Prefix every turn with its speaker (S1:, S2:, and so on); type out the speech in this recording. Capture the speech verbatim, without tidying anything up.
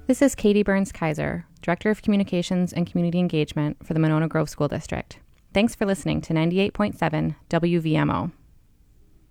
S1: This is Katie Burns-Kaiser, Director of Communications and Community Engagement for the Monona Grove School District. Thanks for listening to ninety-eight point seven W V M O.